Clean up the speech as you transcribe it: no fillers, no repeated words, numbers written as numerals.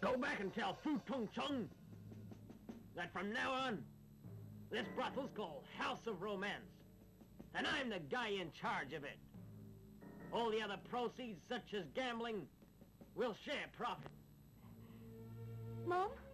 Go back and tell Fu Tung Chung that from now on, this brothel's called House of Romance, and I'm the guy in charge of it. All the other proceeds, such as gambling, will share profit. Mom?